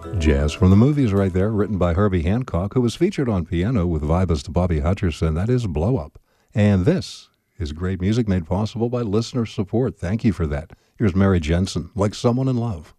Jazz from the Movies right there, written by Herbie Hancock, who was featured on piano with vibist Bobby Hutcherson. That is Blow Up. And this is great music made possible by listener support. Thank you for that. Here's Mary Jensen, Like Someone in Love.